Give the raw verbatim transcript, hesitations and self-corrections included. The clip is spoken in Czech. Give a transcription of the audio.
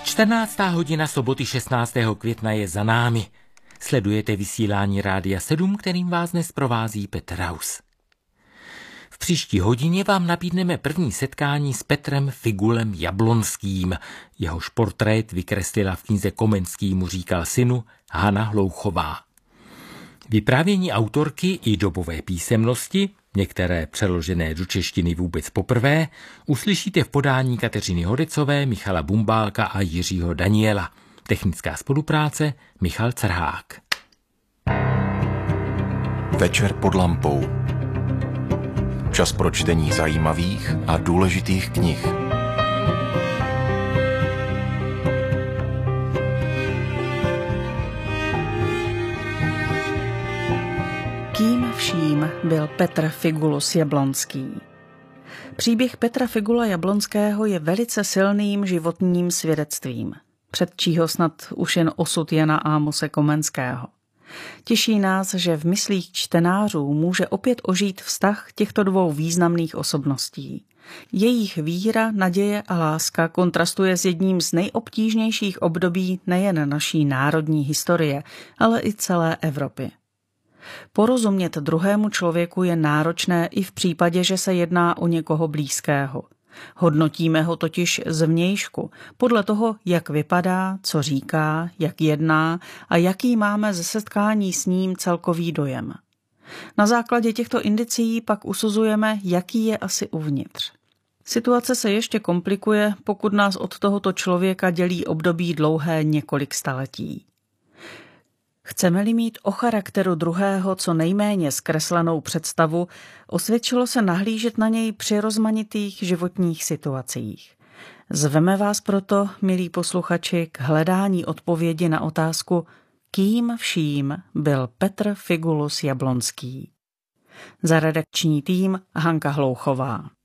čtrnáctá hodina soboty šestnáctého května je za námi. Sledujete vysílání Rádia sedm, kterým vás dnes provází Petr Raus. V příští hodině vám nabídneme první setkání s Petrem Figulem Jablonským. Jehož portrét vykreslila v knize Komenský mu říkal synu Hana Hlouchová. Vyprávění autorky i dobové písemnosti, některé přeložené do češtiny vůbec poprvé, uslyšíte v podání Kateřiny Hodecové, Michala Bumbálka a Jiřího Daniela. Technická spolupráce Michal Carhák. Večer pod lampou. Čas pro čtení zajímavých a důležitých knih. Kým vším byl Petr Figulus Jablonský. Příběh Petra Figula Jablonského je velice silným životním svědectvím. Předčí ho snad už jen osud Jana Amose Komenského. Těší nás, že v myslích čtenářů může opět ožít vztah těchto dvou významných osobností. Jejich víra, naděje a láska kontrastuje s jedním z nejobtížnějších období nejen naší národní historie, ale i celé Evropy. Porozumět druhému člověku je náročné i v případě, že se jedná o někoho blízkého. Hodnotíme ho totiž zvnějšku, podle toho, jak vypadá, co říká, jak jedná a jaký máme ze setkání s ním celkový dojem. Na základě těchto indicií pak usuzujeme, jaký je asi uvnitř. Situace se ještě komplikuje, pokud nás od tohoto člověka dělí období dlouhé několik staletí. Chceme-li mít o charakteru druhého co nejméně zkreslenou představu, osvědčilo se nahlížet na něj při rozmanitých životních situacích. Zveme vás proto, milí posluchači, k hledání odpovědi na otázku, kým vším byl Petr Figulus Jablonský. Za redakční tým Hanka Hlouchová.